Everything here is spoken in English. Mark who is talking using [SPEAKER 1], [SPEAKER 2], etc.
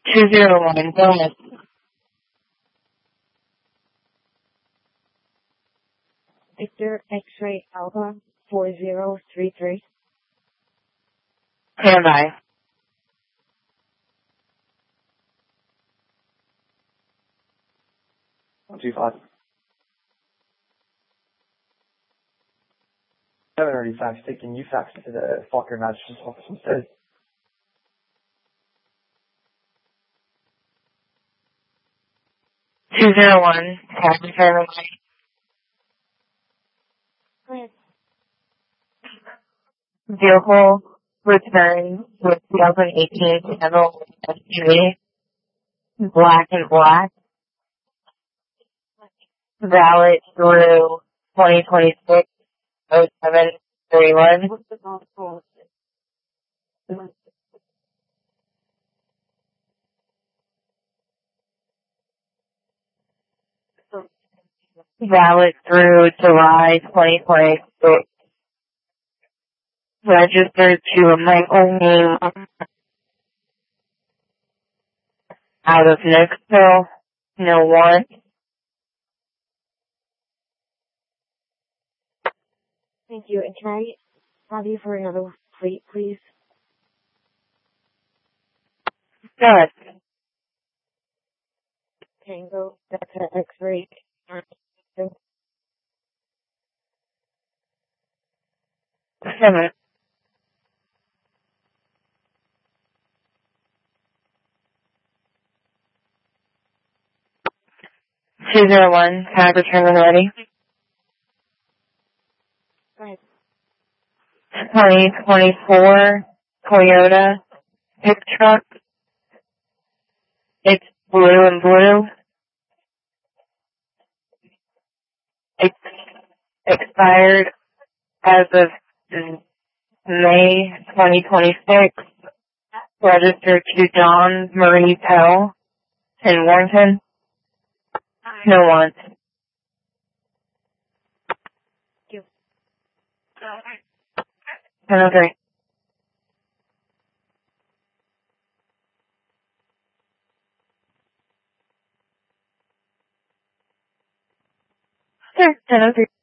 [SPEAKER 1] 201, go ahead.
[SPEAKER 2] Victor X-ray Alpha 4033.
[SPEAKER 1] Stand by.
[SPEAKER 3] One, two, five. I haven't already faxed it. Can you fax it to the Faulkner Magistrate's office instead?
[SPEAKER 1] Secretary. Vehicle return with 2018 Chevrolet SUV, black and black, valid through 2026 07/31. Valid through July 2026. Registered to a Michael name out of Nixville. No one.
[SPEAKER 2] Thank you. And can I have you for another plate, please?
[SPEAKER 1] Good.
[SPEAKER 2] Tango, Delta X-ray.
[SPEAKER 1] 7. Two zero one. Have return when ready.
[SPEAKER 2] Go ahead.
[SPEAKER 1] 2024 Toyota pick truck. It's blue and blue. It's expired as of May 2026. Registered to John Marie Pell in Warrenton. No one.
[SPEAKER 2] Thank you.
[SPEAKER 1] Okay. Sure. 10:03.